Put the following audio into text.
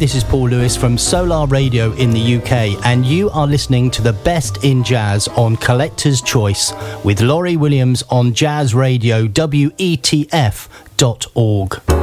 this is Paul Lewis from Solar Radio in the UK, and you are listening to the best in jazz on Collector's Choice with Laurie Williams on Jazz Radio, WETF.org.